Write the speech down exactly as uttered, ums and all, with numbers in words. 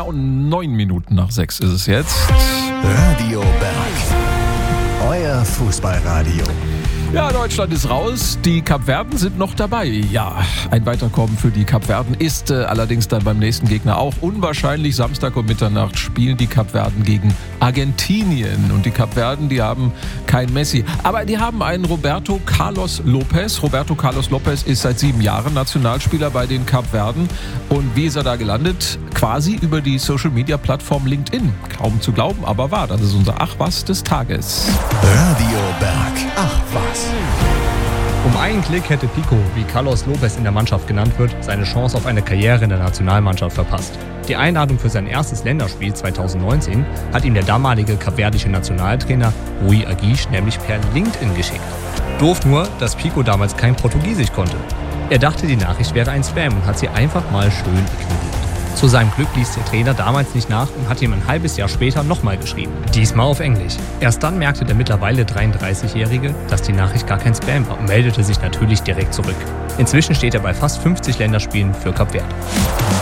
Genau neun Minuten nach sechs ist es jetzt. Radio Berg. Euer Fußballradio. Ja, Deutschland ist raus, die Kapverden sind noch dabei. Ja, ein Weiterkommen für die Kapverden ist äh, allerdings dann beim nächsten Gegner auch unwahrscheinlich. Samstag um Mitternacht spielen die Kapverden gegen Argentinien. Und die Kapverden, die haben kein Messi, aber die haben einen Roberto Carlos Lopez. Roberto Carlos Lopez ist seit sieben Jahren Nationalspieler bei den Kapverden. Und wie ist er da gelandet? Quasi über die Social-Media-Plattform LinkedIn. Kaum zu glauben, aber wahr. Das ist unser Ach was des Tages. Radio Berg. Ach was. Um einen Klick hätte Pico, wie Carlos Lopez in der Mannschaft genannt wird, seine Chance auf eine Karriere in der Nationalmannschaft verpasst. Die Einladung für sein erstes Länderspiel zweitausendneunzehn hat ihm der damalige kapverdische Nationaltrainer Rui Aguirre nämlich per LinkedIn geschickt. Doof nur, dass Pico damals kein Portugiesisch konnte. Er dachte, die Nachricht wäre ein Spam und hat sie einfach mal schön ignoriert. Zu seinem Glück ließ der Trainer damals nicht nach und hat ihm ein halbes Jahr später nochmal geschrieben. Diesmal auf Englisch. Erst dann merkte der mittlerweile dreiunddreißigjährige, dass die Nachricht gar kein Spam war und meldete sich natürlich direkt zurück. Inzwischen steht er bei fast fünfzig Länderspielen für Kap Verde.